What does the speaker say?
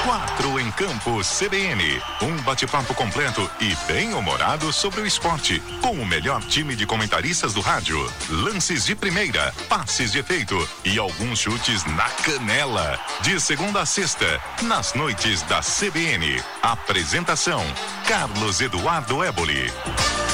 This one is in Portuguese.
Quatro em Campo CBN. Um bate-papo completo e bem humorado sobre o esporte. Com o melhor time de comentaristas do rádio. Lances de primeira, passes de efeito e alguns chutes na canela. De segunda a sexta, nas noites da CBN. Apresentação: Carlos Eduardo Éboli.